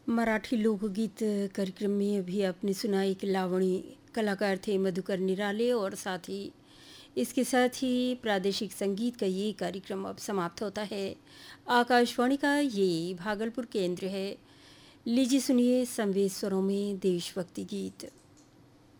मराठी लोकगीत कार्यक्रम में अभी आपने सुना एक लावणी। कलाकार थे मधुकर निराले और साथ ही इसके साथ ही प्रादेशिक संगीत का ये कार्यक्रम अब समाप्त होता है। आकाशवाणी का ये भागलपुर केंद्र है। लीजिए सुनिए संवेद स्वरों में देशभक्ति गीत।